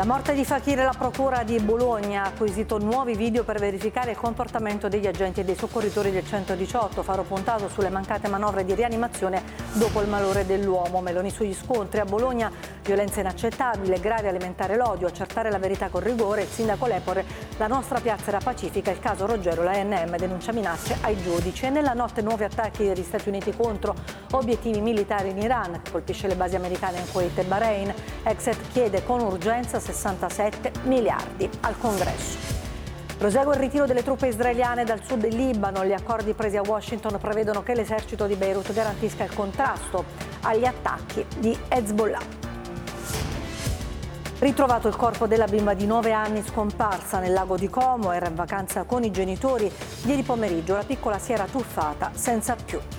La morte di Fakir e la procura di Bologna ha acquisito nuovi video per verificare il comportamento degli agenti e dei soccorritori del 118, faro puntato sulle mancate manovre di rianimazione dopo il malore dell'uomo. Meloni sugli scontri a Bologna, violenza inaccettabile, grave alimentare l'odio, accertare la verità con rigore. Il sindaco Lepore, la nostra piazza era pacifica, il caso Roggero, l'ANM denuncia minacce ai giudici. E nella notte nuovi attacchi degli Stati Uniti contro obiettivi militari in Iran, che colpisce le basi americane in Kuwait e Bahrain. Exet chiede con urgenza 67 miliardi al Congresso. Prosegue il ritiro delle truppe israeliane dal sud del Libano. Gli accordi presi a Washington prevedono che l'esercito di Beirut garantisca il contrasto agli attacchi di Hezbollah. Ritrovato il corpo della bimba di 9 anni scomparsa nel lago di Como, era in vacanza con i genitori. Ieri pomeriggio la piccola si era tuffata senza più